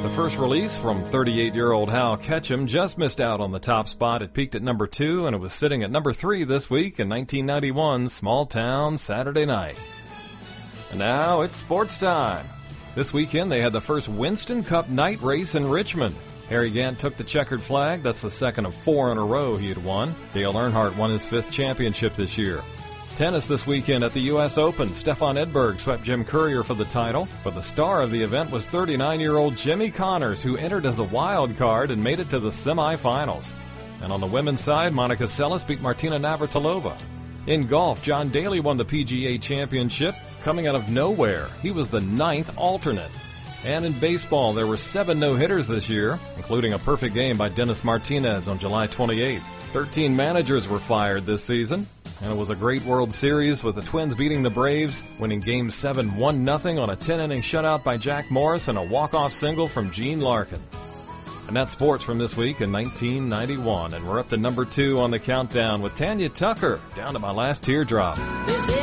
The first release from 38-year-old Hal Ketchum just missed out on the top spot. It peaked at number 2, and it was sitting at number 3 this week in 1991's Small Town Saturday Night. And now it's sports time. This weekend they had the first Winston Cup night race in Richmond. Harry Gant took the checkered flag. That's the second of 4 in a row he had won. Dale Earnhardt won his 5th championship this year. Tennis this weekend at the U.S. Open. Stefan Edberg swept Jim Courier for the title, but the star of the event was 39-year-old Jimmy Connors, who entered as a wild card and made it to the semifinals. And on the women's side, Monica Seles beat Martina Navratilova. In golf, John Daly won the PGA Championship, coming out of nowhere. He was the 9th alternate. And in baseball, there were 7 no-hitters this year, including a perfect game by Dennis Martinez on July 28th. 13 managers were fired this season. And it was a great World Series with the Twins beating the Braves, winning Game 7 1-0 on a 10-inning shutout by Jack Morris and a walk-off single from Gene Larkin. And that's sports from this week in 1991. And we're up to number 2 on the countdown with Tanya Tucker, Down to My Last Teardrop.